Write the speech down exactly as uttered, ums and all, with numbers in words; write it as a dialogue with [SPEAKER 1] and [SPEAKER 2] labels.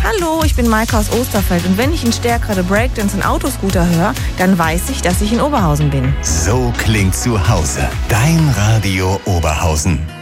[SPEAKER 1] Hallo, ich bin Maike aus Osterfeld und wenn ich in Stärkrade Breakdance und Autoscooter höre, dann weiß ich, dass ich in Oberhausen bin.
[SPEAKER 2] So klingt zu Hause. Dein Radio Oberhausen.